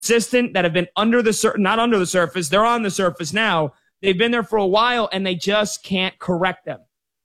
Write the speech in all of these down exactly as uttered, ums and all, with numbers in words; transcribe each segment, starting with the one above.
consistent, that have been under the sur- not under the surface. They're on the surface now. They've been there for a while, and they just can't correct them.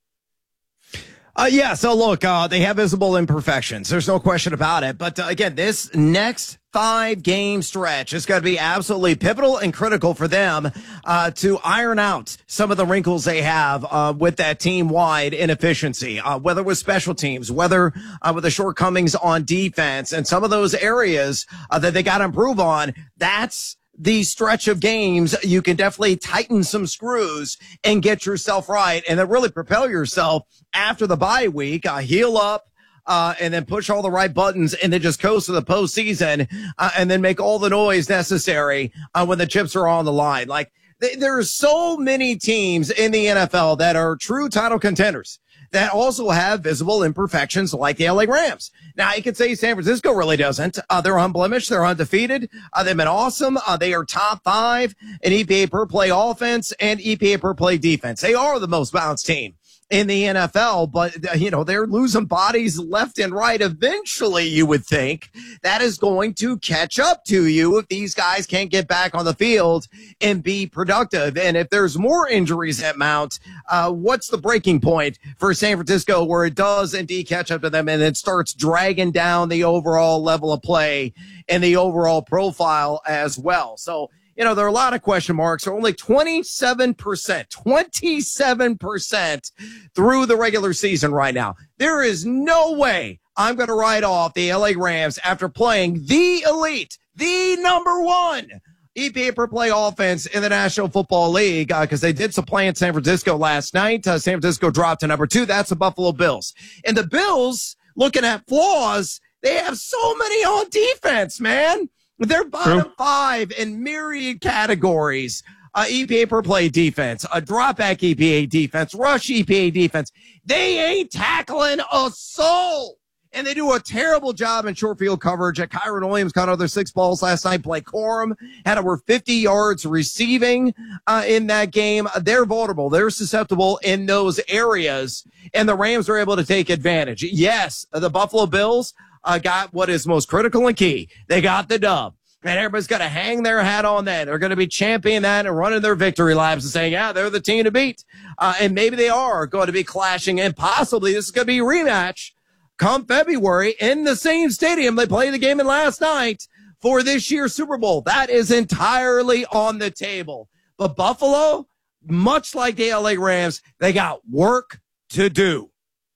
Uh, yeah, so look, uh, they have visible imperfections. There's no question about it. But uh, again, this next five-game stretch is going to be absolutely pivotal and critical for them uh, to iron out some of the wrinkles they have uh, with that team-wide inefficiency, uh, whether with special teams, whether uh, with the shortcomings on defense, and some of those areas uh, that they got to improve on. That's the stretch of games you can definitely tighten some screws and get yourself right, and then really propel yourself after the bye week, uh, heal up, uh, and then push all the right buttons and then just coast to the postseason, uh, and then make all the noise necessary uh, when the chips are on the line. Like, th- there are so many teams in the N F L that are true title contenders that also have visible imperfections like the L A Rams. Now, you could say San Francisco really doesn't. Uh, they're unblemished. They're undefeated. Uh, they've been awesome. Uh, they are top five in E P A per play offense and E P A per play defense. They are the most balanced team in the N F L, but, uh, you know, they're losing bodies left and right. Eventually, you would think that is going to catch up to you if these guys can't get back on the field and be productive. And if there's more injuries that mount, uh, what's the breaking point for San Francisco where it does indeed catch up to them and it starts dragging down the overall level of play and the overall profile as well? So, you know, there are a lot of question marks. They're only twenty-seven percent, twenty-seven percent through the regular season right now. There is no way I'm going to write off the L A Rams after playing the elite, the number one E P A per play offense in the National Football League, because uh, they did supplant San Francisco last night. Uh, San Francisco dropped to number two. That's the Buffalo Bills. And the Bills, looking at flaws, they have so many on defense, man. They're bottom True. five in myriad categories. Uh, E P A per play defense, a drop back E P A defense, rush E P A defense. They ain't tackling a soul. And they do a terrible job in short field coverage. Uh, Kyron Williams caught another six balls last night. Blake Corum had over fifty yards receiving uh, in that game. They're vulnerable. They're susceptible in those areas. And the Rams are able to take advantage. Yes, the Buffalo Bills Uh, got what is most critical and key. They got the dub. And everybody's got to hang their hat on that. They're going to be championing that and running their victory laps and saying, yeah, they're the team to beat. Uh, and maybe they are going to be clashing, and possibly this is going to be a rematch come February in the same stadium they played the game in last night for this year's Super Bowl. That is entirely on the table. But Buffalo, much like the L A Rams, they got work to do.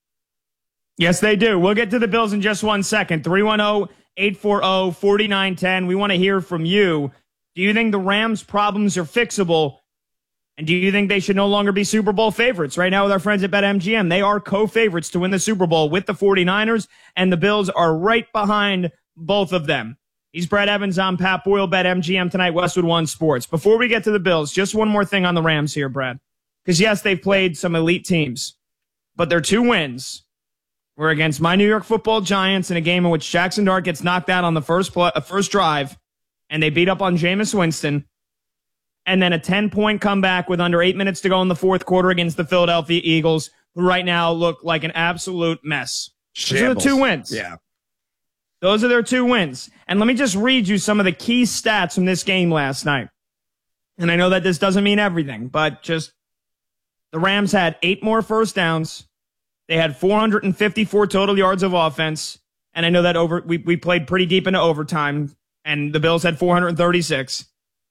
Yes, they do. We'll get to the Bills in just one second. three one zero, eight four zero, four nine one zero. We want to hear from you. Do you think the Rams' problems are fixable? And do you think they should no longer be Super Bowl favorites? Right now with our friends at BetMGM, they are co-favorites to win the Super Bowl with the 49ers, and the Bills are right behind both of them. He's Brad Evans. I'm Pat Boyle. BetMGM tonight, Westwood One Sports. Before we get to the Bills, just one more thing on the Rams here, Brad. Because, yes, they've played some elite teams, but their two wins were against my New York Football Giants in a game in which Jackson Dart gets knocked out on the first play, uh, first drive, and they beat up on Jameis Winston, and then a ten-point comeback with under eight minutes to go in the fourth quarter against the Philadelphia Eagles, who right now look like an absolute mess. Those are the two wins. Yeah. Those are their two wins. And let me just read you some of the key stats from this game last night. And I know that this doesn't mean everything, but just the Rams had eight more first downs. They had four hundred fifty-four total yards of offense, and I know that over we, we played pretty deep into overtime, and the Bills had four hundred thirty-six.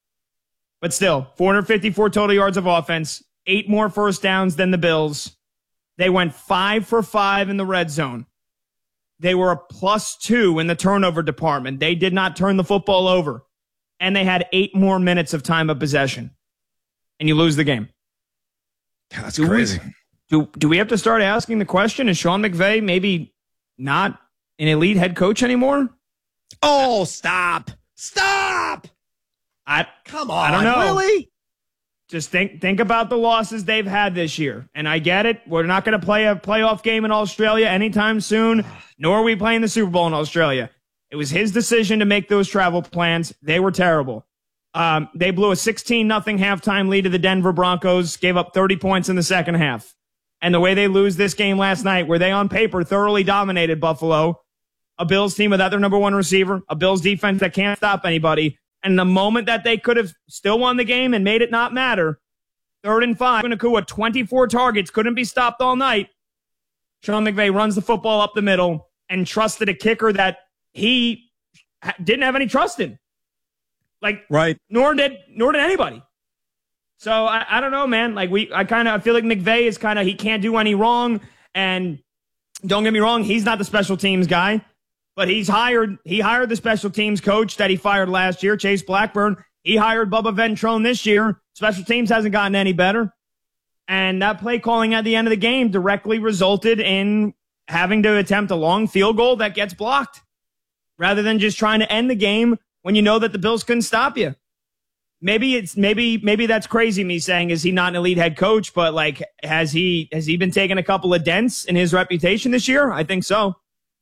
But still, four hundred fifty-four total yards of offense, eight more first downs than the Bills. They went five for five in the red zone. They were a plus two in the turnover department. They did not turn the football over, and they had eight more minutes of time of possession, and you lose the game. That's Do crazy. We, Do do we have to start asking the question, is Sean McVay maybe not an elite head coach anymore? Oh, stop. Stop. I Come on. I don't know. Really? Just think think about the losses they've had this year. And I get it. We're not going to play a playoff game in Australia anytime soon, nor are we playing the Super Bowl in Australia. It was his decision to make those travel plans. They were terrible. Um, they blew a sixteen nothing halftime lead to the Denver Broncos, gave up thirty points in the second half. And the way they lose this game last night, where they on paper thoroughly dominated Buffalo, a Bills team without their number one receiver, a Bills defense that can't stop anybody. And the moment that they could have still won the game and made it not matter, third and five, Nacua, twenty-four targets, couldn't be stopped all night. Sean McVay runs the football up the middle and trusted a kicker that he didn't have any trust in. Like, right. Nor did, nor did anybody. So I, I don't know, man. Like we, I kind of, I feel like McVay is kind of, he can't do any wrong. And don't get me wrong, he's not the special teams guy, but he's hired, he hired the special teams coach that he fired last year, Chase Blackburn. He hired Bubba Ventrone this year. Special teams hasn't gotten any better. And that play calling at the end of the game directly resulted in having to attempt a long field goal that gets blocked rather than just trying to end the game when you know that the Bills couldn't stop you. Maybe it's maybe maybe that's crazy me saying is he not an elite head coach, but like has he has he been taking a couple of dents in his reputation this year? I think so.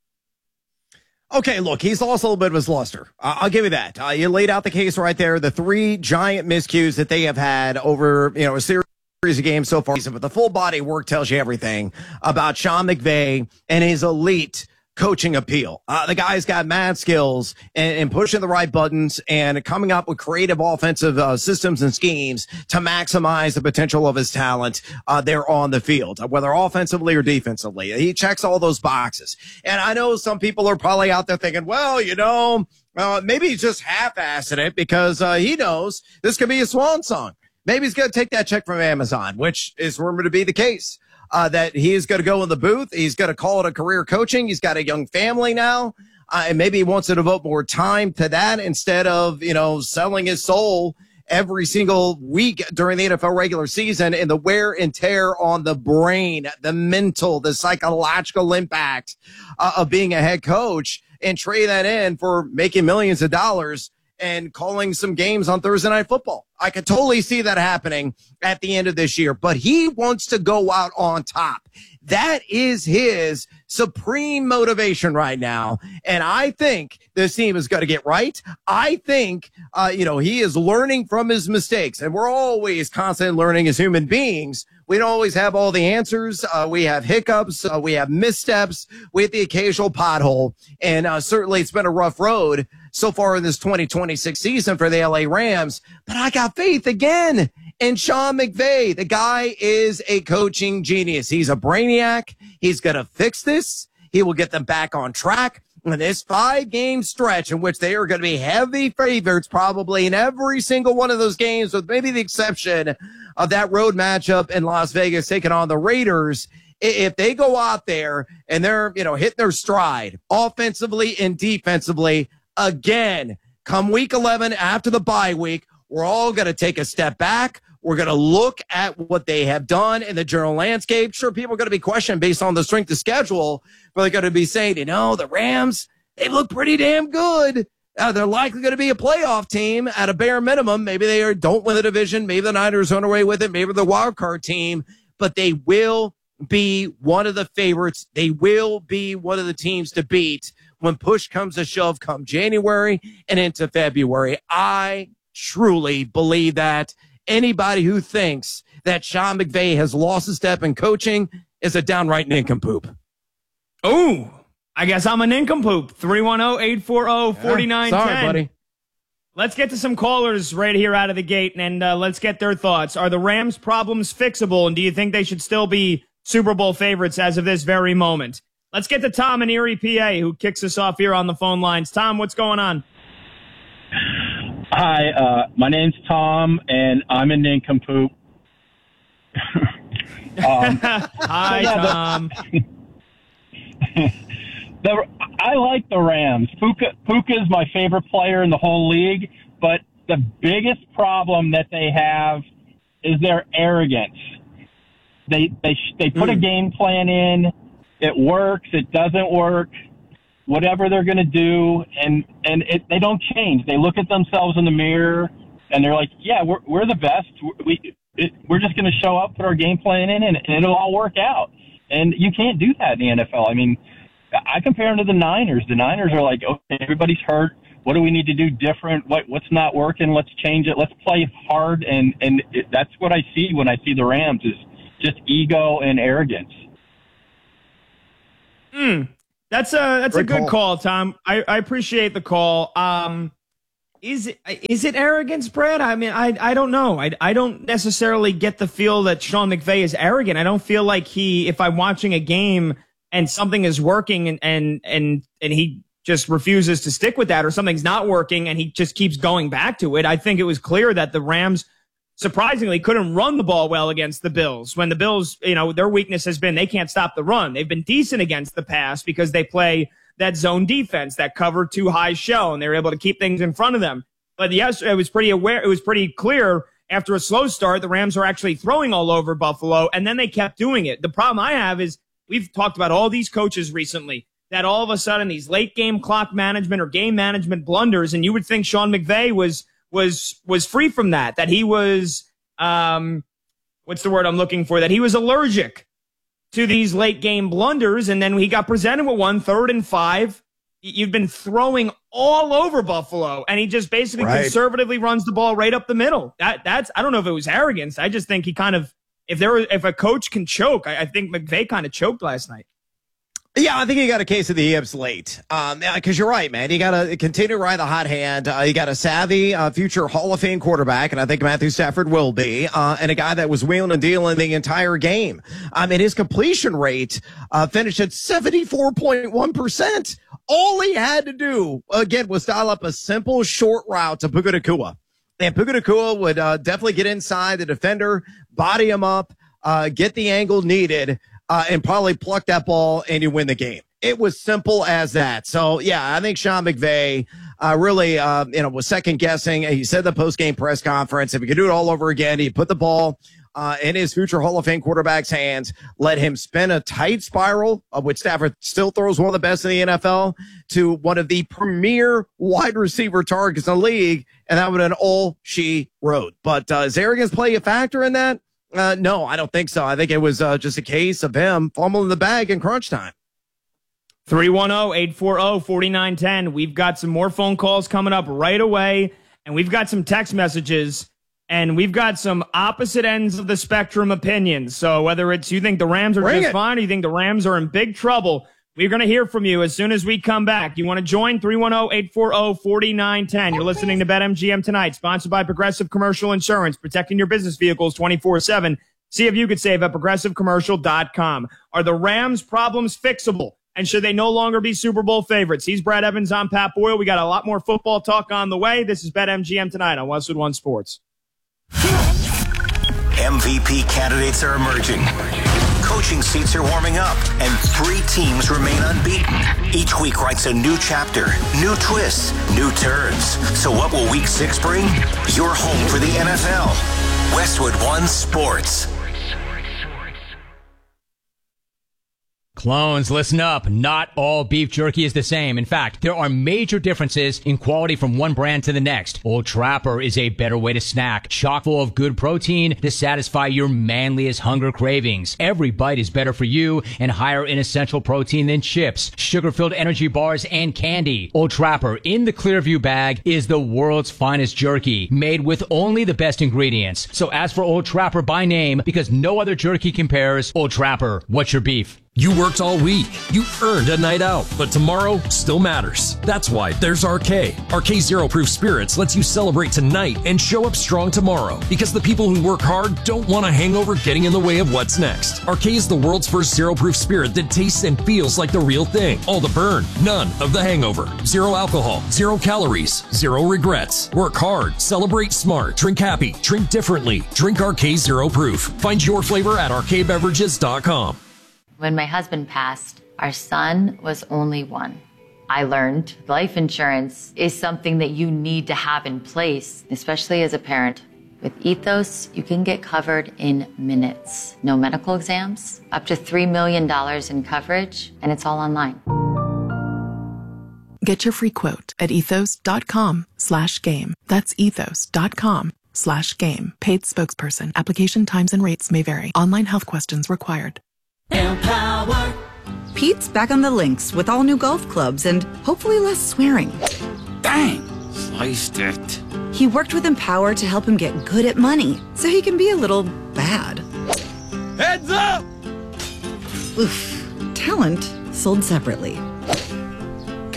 Okay, look, he's lost a little bit of his luster. Uh, I'll give you that. Uh, you laid out the case right there. The three giant miscues that they have had over, you know, a series of games so far. But the full body work tells you everything about Sean McVay and his elite coaching appeal. Uh, the guy's got mad skills and, and pushing the right buttons and coming up with creative offensive uh, systems and schemes to maximize the potential of his talent uh, there on the field, whether offensively or defensively. He checks all those boxes. And I know some people are probably out there thinking, well, you know, uh, maybe he's just half-assing it because uh, he knows this could be a swan song. Maybe he's going to take that check from Amazon, which is rumored to be the case. Uh, that he is going to go in the booth. He's going to call it a career coaching. He's got a young family now. Uh, and maybe he wants to devote more time to that instead of, you know, selling his soul every single week during the N F L regular season and the wear and tear on the brain, the mental, the psychological impact uh, of being a head coach and trade that in for making millions of dollars and calling some games on Thursday Night Football. I could totally see that happening at the end of this year, but he wants to go out on top. That is his supreme motivation right now. And I think this team is going to get right. I think, uh, you know, he is learning from his mistakes, and we're always constantly learning as human beings. We don't always have all the answers. Uh, we have hiccups. Uh, we have missteps. We have the occasional pothole. And uh, certainly it's been a rough road so far in this twenty twenty-six season for the L A Rams. But I got faith again in Sean McVay. The guy is a coaching genius. He's a brainiac. He's going to fix this. He will get them back on track. In this five-game stretch in which they are going to be heavy favorites probably in every single one of those games, with maybe the exception of that road matchup in Las Vegas taking on the Raiders. If they go out there and they're, you know, hitting their stride offensively and defensively, again, come week eleven after the bye week, we're all going to take a step back. We're going to look at what they have done in the general landscape. Sure, people are going to be questioned based on the strength of schedule, but they're going to be saying, you know, the Rams, they look pretty damn good. Uh, they're likely going to be a playoff team at a bare minimum. Maybe they are, don't win the division. Maybe the Niners run away with it. Maybe the wild card team, but they will be one of the favorites. They will be one of the teams to beat when push comes to shove come January and into February. I truly believe that. Anybody who thinks that Sean McVay has lost a step in coaching is a downright nincompoop. Oh, I guess I'm a nincompoop. three one zero, eight four zero, four nine one zero. Sorry, buddy. Let's get to some callers right here out of the gate, and uh, let's get their thoughts. Are the Rams' problems fixable, and do you think they should still be Super Bowl favorites as of this very moment? Let's get to Tom in Erie, P A, who kicks us off here on the phone lines. Tom, what's going on? Hi, uh, my name's Tom, and I'm a nincompoop. um, Hi, yeah, Tom. The, the, I like the Rams. Puka, Puka is my favorite player in the whole league, but the biggest problem that they have is their arrogance. They they they put mm. a game plan in. It works. It doesn't work. Whatever they're going to do, and and it, they don't change. They look at themselves in the mirror, and they're like, "Yeah, we're we're the best. We it, we're just going to show up, put our game plan in, and, and it'll all work out." And you can't do that in the N F L. I mean, I compare them to the Niners. The Niners are like, "Okay, everybody's hurt. What do we need to do different? What what's not working? Let's change it. Let's play hard." And and it, that's what I see when I see the Rams is just ego and arrogance. Hmm. That's a that's Great a good call. call, Tom. I, I appreciate the call. Um, is it is it arrogance, Brad? I mean, I I don't know. I I don't necessarily get the feel that Sean McVay is arrogant. I don't feel like he, if I'm watching a game and something is working and and and and he just refuses to stick with that, or something's not working and he just keeps going back to it. I think it was clear that the Rams surprisingly couldn't run the ball well against the Bills, when the Bills, you know, their weakness has been they can't stop the run. They've been decent against the pass because they play that zone defense, that cover two high shell, and they're able to keep things in front of them. But yes, it was pretty aware, it was pretty clear after a slow start, the Rams were actually throwing all over Buffalo, and then they kept doing it. The problem I have is we've talked about all these coaches recently that all of a sudden these late game clock management or game management blunders, and you would think Sean McVay was was was free from that, that he was, um, what's the word I'm looking for, that he was allergic to these late game blunders, and then he got presented with one, third and five. You've been throwing all over Buffalo, and he just basically Right. conservatively runs the ball right up the middle. That that's I don't know if it was arrogance. I just think he kind of, if there were, if a coach can choke, I, I think McVay kind of choked last night. Yeah, I think he got a case of the hips late. Um, because you're right, man. You got to continue to ride the hot hand. Uh, you got a savvy uh, future Hall of Fame quarterback, and I think Matthew Stafford will be, uh, and a guy that was wheeling and dealing the entire game. I mean, his completion rate uh, finished at seventy-four point one percent. All he had to do, again, was dial up a simple short route to Puka Nacua. And Puka Nacua would uh, definitely get inside the defender, body him up, uh, get the angle needed, Uh, and probably pluck that ball and you win the game. It was simple as that. So, yeah, I think Sean McVay uh, really, uh, you know, was second guessing. He said the post-game press conference, if he could do it all over again, he'd put the ball uh, in his future Hall of Fame quarterback's hands, let him spin a tight spiral, of which Stafford still throws one of the best in the N F L, to one of the premier wide receiver targets in the league, and that would have been all she wrote. But uh, does arrogance play a factor in that? Uh, no, I don't think so. I think it was uh, just a case of him fumbling the bag in crunch time. three one zero, eight four zero, four nine one zero. We've got some more phone calls coming up right away, and we've got some text messages, and we've got some opposite ends of the spectrum opinions. So whether it's you think the Rams are Bring just it. fine or you think the Rams are in big trouble, we're going to hear from you as soon as we come back. You want to join? three one zero, eight four zero, four nine one zero. You're listening to BetMGM Tonight, sponsored by Progressive Commercial Insurance, protecting your business vehicles twenty-four seven. See if you could save at progressive commercial dot com. Are the Rams' problems fixable? And should they no longer be Super Bowl favorites? He's Brad Evans. I'm Pat Boyle. We got a lot more football talk on the way. This is BetMGM Tonight on Westwood One Sports. M V P candidates are emerging. Coaching seats are warming up, and three teams remain unbeaten. Each week writes a new chapter, new twists, new turns. So what will week six bring? You're home for the N F L. Westwood One Sports. Clones, listen up. Not all beef jerky is the same. In fact, there are major differences in quality from one brand to the next. Old Trapper is a better way to snack, chock full of good protein to satisfy your manliest hunger cravings. Every bite is better for you and higher in essential protein than chips, sugar-filled energy bars, and candy. Old Trapper in the Clearview bag is the world's finest jerky, made with only the best ingredients. So ask for Old Trapper by name because no other jerky compares. Old Trapper, what's your beef? You worked all week. You earned a night out, but tomorrow still matters. That's why there's R K. R K Zero Proof Spirits lets you celebrate tonight and show up strong tomorrow. Because the people who work hard don't want a hangover getting in the way of what's next. R K is the world's first zero proof spirit that tastes and feels like the real thing. All the burn, none of the hangover. Zero alcohol, zero calories, zero regrets. Work hard, celebrate smart, drink happy, drink differently. Drink R K Zero Proof. Find your flavor at R K beverages dot com. When my husband passed, our son was only one. I learned life insurance is something that you need to have in place, especially as a parent. With Ethos, you can get covered in minutes. No medical exams, up to three million dollars in coverage, and it's all online. Get your free quote at ethos.com slash game. That's ethos.com slash game. Paid spokesperson. Application times and rates may vary. Online health questions required. Empower. Pete's back on the links with all new golf clubs and hopefully less swearing. Dang, sliced it. He worked with Empower to help him get good at money so he can be a little bad. Heads up! Oof. Talent sold separately.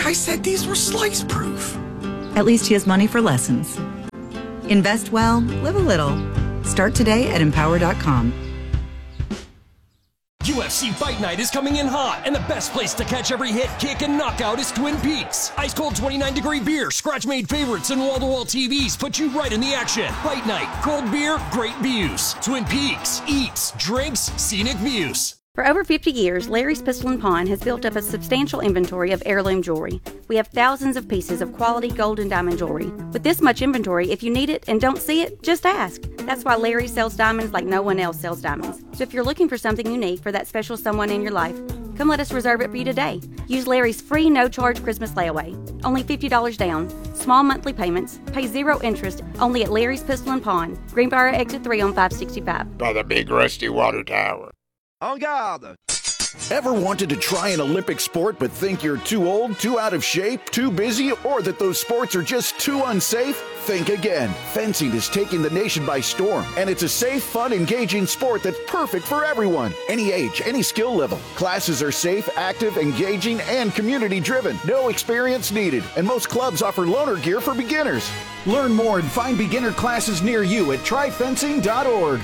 I said these were slice proof. At least he has money for lessons. Invest well, live a little. Start today at empower dot com. U F C Fight Night is coming in hot, and the best place to catch every hit, kick, and knockout is Twin Peaks. Ice cold twenty-nine degree beer, scratch-made favorites, and wall-to-wall T Vs put you right in the action. Fight Night, cold beer, great views. Twin Peaks, eats, drinks, scenic views. For over fifty years, Larry's Pistol and Pawn has built up a substantial inventory of heirloom jewelry. We have thousands of pieces of quality gold and diamond jewelry. With this much inventory, if you need it and don't see it, just ask. That's why Larry sells diamonds like no one else sells diamonds. So if you're looking for something unique for that special someone in your life, come let us reserve it for you today. Use Larry's free no-charge Christmas layaway. Only fifty dollars down. Small monthly payments. Pay zero interest. Only at Larry's Pistol and Pawn. Greenbrier Exit three on five sixty-five. By the big rusty water tower. En garde! Ever wanted to try an Olympic sport but think you're too old, too out of shape, too busy, or that those sports are just too unsafe? Think again. Fencing is taking the nation by storm, and it's a safe, fun, engaging sport that's perfect for everyone. Any age, any skill level. Classes are safe, active, engaging, and community-driven. No experience needed, and most clubs offer loaner gear for beginners. Learn more and find beginner classes near you at try fencing dot org.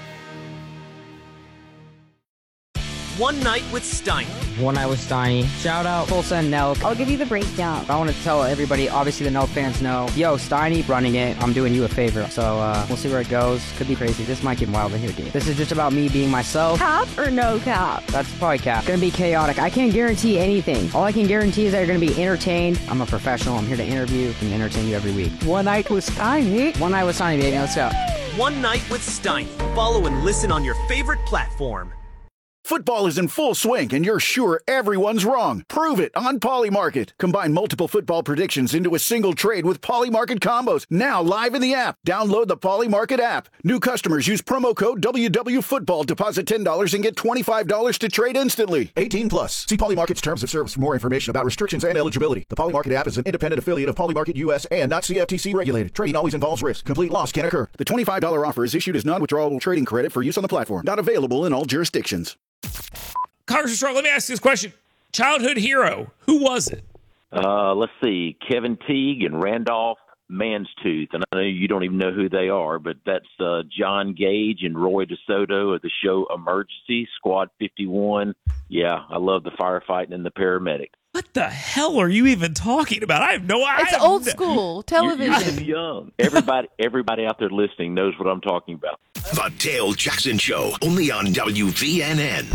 One Night with Steiny. One Night with Steiny. Shout out Tulsa and Nelk. I'll give you the breakdown. I want to tell everybody, obviously the Nelk fans know, yo, Steiny running it. I'm doing you a favor. So uh, we'll see where it goes. Could be crazy. This might get wild in here, dude. This is just about me being myself. Cap or no cap? That's probably cap. Gonna be chaotic. I can't guarantee anything. All I can guarantee is that you're gonna be entertained. I'm a professional. I'm here to interview and entertain you every week. One Night with Steiny. One Night with Steiny, baby. Let's go. One Night with Steiny. Follow and listen on your favorite platform. Football is in full swing, and you're sure everyone's wrong. Prove it on Polymarket. Combine multiple football predictions into a single trade with Polymarket combos. Now live in the app. Download the Polymarket app. New customers use promo code W W Football. Deposit ten dollars and get twenty-five dollars to trade instantly. eighteen plus. See Polymarket's terms of service for more information about restrictions and eligibility. The Polymarket app is an independent affiliate of Polymarket U S and not C F T C regulated. Trading always involves risk. Complete loss can occur. The twenty-five dollars offer is issued as non-withdrawable trading credit for use on the platform. Not available in all jurisdictions. Congressman Strong, let me ask you this question. Childhood hero, who was it? Uh, let's see, Kevin Teague and Randolph Manstooth. And I know you don't even know who they are, but that's uh, John Gage and Roy DeSoto of the show Emergency, Squad fifty-one. Yeah, I love the firefighting and the paramedic. What the hell are you even talking about? I have no idea. It's old school television. You're young. Everybody, everybody out there listening knows what I'm talking about. The Dale Jackson Show, only on W V N N.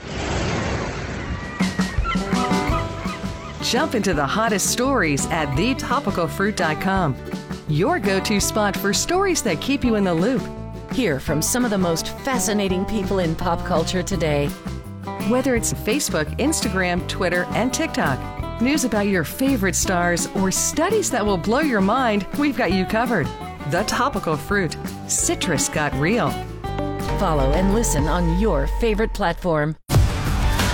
Jump into the hottest stories at the topical fruit dot com. Your go-to spot for stories that keep you in the loop. Hear from some of the most fascinating people in pop culture today. Whether it's Facebook, Instagram, Twitter, and TikTok, news about your favorite stars, or studies that will blow your mind, we've got you covered. The Topical Fruit. Citrus got real. Follow and listen on your favorite platform.